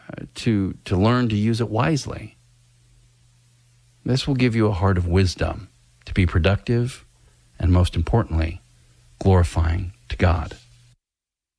to learn to use it wisely. This will give you a heart of wisdom to be productive and, most importantly, glorifying to God.